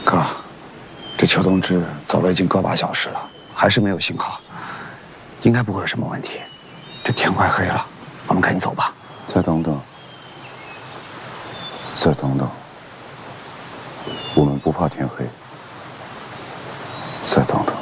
哥，这邱东志走了已经个把小时了，还是没有信号，应该不会有什么问题。这天快黑了，我们赶紧走吧。 再等等，再等等，我们不怕天黑。再等等。